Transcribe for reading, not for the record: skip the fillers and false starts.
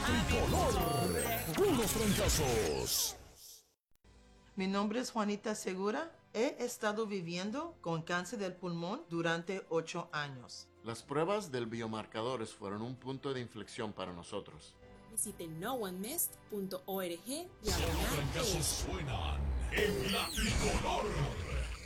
tricolor. Puros fracasos. Mi nombre es Juanita Segura. He estado viviendo con cáncer del pulmón durante 8 años. Las pruebas del biomarcadores fueron un punto de inflexión para nosotros. Visite noonemissed.org/. Fracasos suenan en la tricolor.